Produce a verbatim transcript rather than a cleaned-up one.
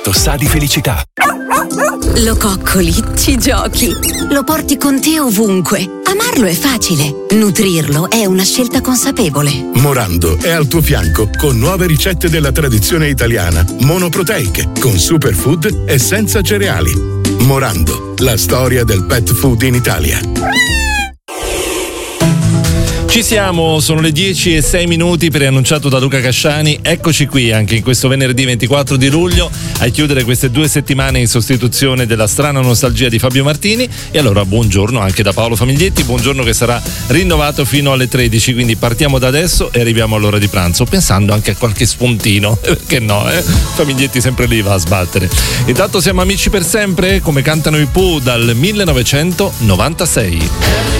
Sa di felicità. Lo coccoli, ci giochi, lo porti con te ovunque. Amarlo è facile, nutrirlo è una scelta consapevole. Morando è al tuo fianco con nuove ricette della tradizione italiana, monoproteiche, con superfood e senza cereali. Morando, la storia del pet food in Italia. Ci siamo, sono le dieci e sei minuti, preannunciato da Luca Casciani. Eccoci qui anche in questo venerdì ventiquattro di luglio a chiudere queste due settimane in sostituzione della strana nostalgia di Fabio Martini. E allora buongiorno anche da Paolo Famiglietti, buongiorno che sarà rinnovato fino alle tredici, quindi partiamo da adesso e arriviamo all'ora di pranzo, pensando anche a qualche spuntino, perché no, eh? Famiglietti sempre lì va a sbattere. Intanto siamo amici per sempre, come cantano i Pooh dal millenovecentonovantasei.